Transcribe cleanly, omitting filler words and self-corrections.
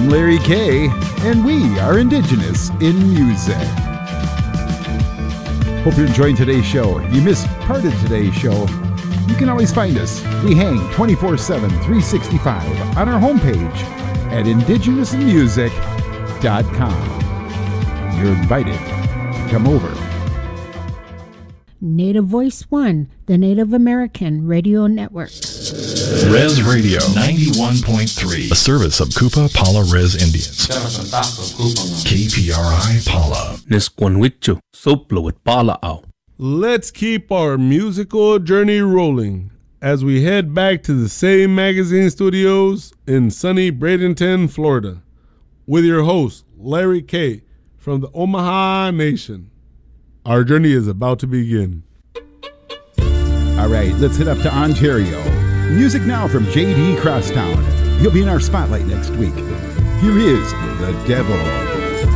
I'm Larry K, and we are Indigenous in Music. Hope you're enjoying today's show. If you missed part of today's show, you can always find us. We hang 24/7, 365 on our homepage at indigenousinmusic.com. You're invited to come over. Native Voice One, the Native American Radio Network. Res Radio 91.3, a service of Kupa Pala Res Indians. KPRI Pala. Nisquanwichu, Soplowit Pala Au. Let's keep our musical journey rolling as we head back to the same magazine studios in sunny Bradenton, Florida, with your host, Larry K. from the Omaha Nation. Our journey is about to begin. All right, let's head up to Ontario. Music now from J.D. Crosstown. He'll be in our spotlight next week. Here is The Devil.